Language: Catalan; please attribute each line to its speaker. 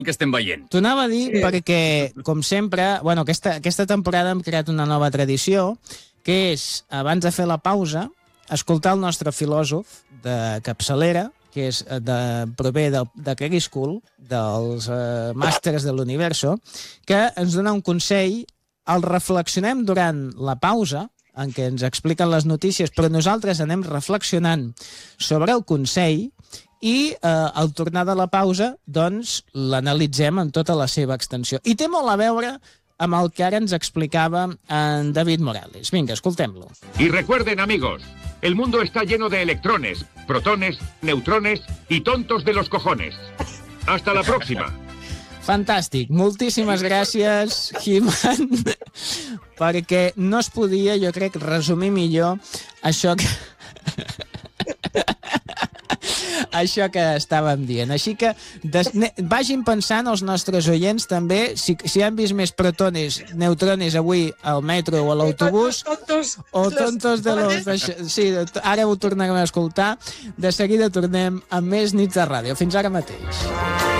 Speaker 1: que estem veient.
Speaker 2: T'ho anava a dir perquè, com sempre, bueno, aquesta temporada hem creat una nova tradició, que és, abans de fer la pausa, escoltar el nostre filòsof de capçalera, que és prové de Cregui School, dels màsters de l'Universo, que ens dona un consell. El reflexionem durant la pausa, en què ens expliquen les notícies, però nosaltres anem reflexionant sobre el consell i al tornar de la pausa doncs l'analitzem en tota la seva extensió. I té molt a veure amb el que ara ens explicava en David Morales. Vinga, escoltem-lo.
Speaker 3: Y recuerden, amigos, el mundo está lleno de electrones, protones, neutrones y tontos de los cojones. Hasta la próxima.
Speaker 2: Fantàstic. Moltíssimes gràcies, He-Man, perquè no es podia, jo crec, resumir millor això que... això que estàvem dient. Així que vagin pensant els nostres oients també si han vist més protones, neutrones avui al metro o a l'autobús o tontos de los... Sí, ara ho tornarem a escoltar. De seguida tornem amb més nits de ràdio. Fins ara mateix.